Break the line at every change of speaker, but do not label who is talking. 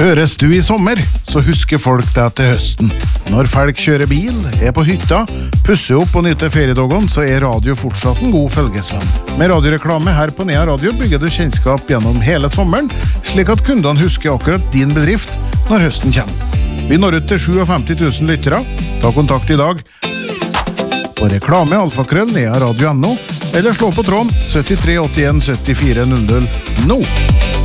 Høres du i sommer, så husker folk deg til høsten. Når folk kjører bil, på hytta, pusser opp og nyter feriedagene, så radio fortsatt en god følgesvenn. Med radioreklame her på Nea Radio bygger du kjennskap gjennom hele sommeren, slik at kundene husker akkurat din bedrift når høsten kommer. Vi når ut til 57 000 lyttere. Ta kontakt i dag på reklame@nearadio.no eller slå på tråden 73 81 74 00 nå.